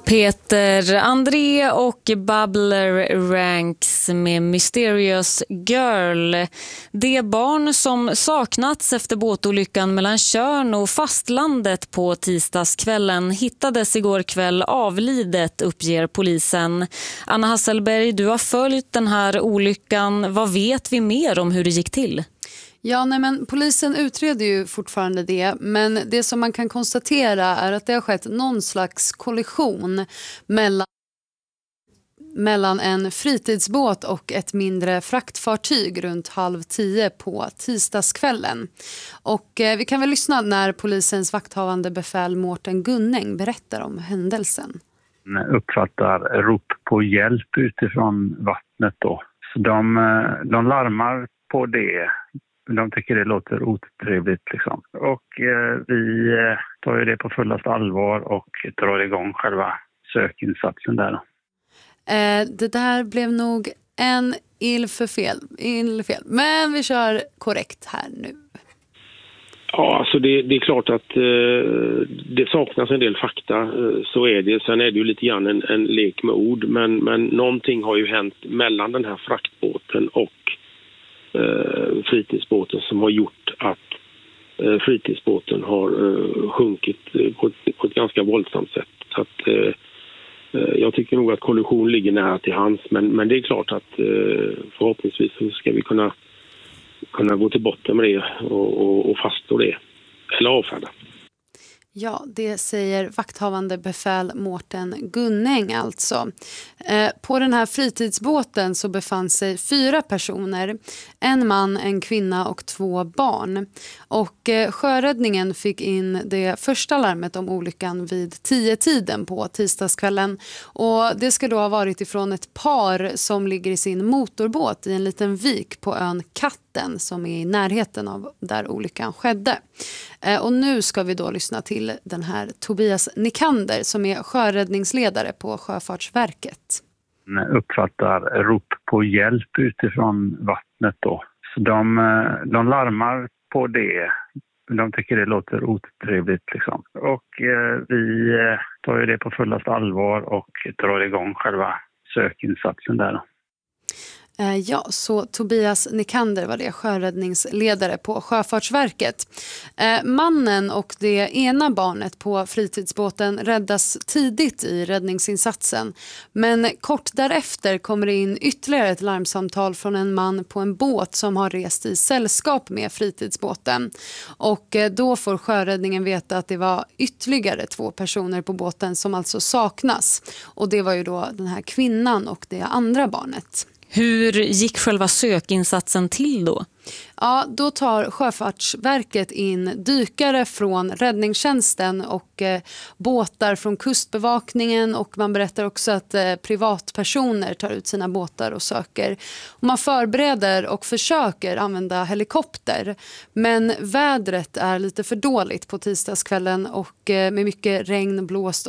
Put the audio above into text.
Peter André och Bubbler Ranks med Mysterious Girl. Det barn som saknats efter båtolyckan mellan Tjörn och fastlandet på tisdagskvällen hittades igår kväll avlidet, uppger polisen. Anna Hasselberg, du har följt den här olyckan. Vad vet vi mer om hur det gick till? Ja, men polisen utreder ju fortfarande det, men det som man kan konstatera är att det har skett någon slags kollision mellan en fritidsbåt och ett mindre fraktfartyg runt 9:30 på tisdagskvällen. Och vi kan väl lyssna när polisens vakthavande befäl Mårten Gunning berättar om händelsen. Uppfattar rop på hjälp utifrån vattnet då. Så de larmar på det. De tycker det låter otrevligt liksom. Och vi tar ju det på fullaste allvar och drar igång själva sökinsatsen där. Det där blev nog en ill fel. Men vi kör korrekt här nu. Ja, alltså det är klart att det saknas en del fakta, så är det. Sen är det ju lite grann en lek med ord, men någonting har ju hänt mellan den här fraktbåten och fritidsbåten som har gjort att fritidsbåten har sjunkit på ett ganska våldsamt sätt. Så att jag tycker nog att kollision ligger nära till hands, men det är klart att förhoppningsvis så ska vi kunna gå till botten med det och fastslå det, eller avfärda. Ja, det säger vakthavande befäl Mårten Gunning alltså. På den här fritidsbåten så befann sig 4 personer. En man, en kvinna och 2 barn. Och sjöräddningen fick in det första larmet om olyckan vid 10-tiden på tisdagskvällen. Och det ska då ha varit ifrån ett par som ligger i sin motorbåt i en liten vik på ön Katten som är i närheten av där olyckan skedde. Och nu ska vi då lyssna till den här Tobias Nikander som är sjöräddningsledare på Sjöfartsverket. Uppfattar rop på hjälp utifrån vattnet då. Så de larmar på det. De tycker det låter otrevligt liksom. Och vi tar ju det på fullaste allvar och drar igång själva sökinsatsen där. Ja, så Tobias Nikander var det, sjöräddningsledare på Sjöfartsverket. Mannen och det ena barnet på fritidsbåten räddas tidigt i räddningsinsatsen. Men kort därefter kommer det in ytterligare ett larmsamtal från en man på en båt som har rest i sällskap med fritidsbåten. Och då får sjöräddningen veta att det var ytterligare 2 personer på båten som alltså saknas. Och det var ju då den här kvinnan och det andra barnet. Hur gick själva sökinsatsen till då? Ja, då tar Sjöfartsverket in dykare från räddningstjänsten och båtar från kustbevakningen, och man berättar också att privatpersoner tar ut sina båtar och söker. Och man förbereder och försöker använda helikopter, men vädret är lite för dåligt på tisdagskvällen och med mycket regn, blåst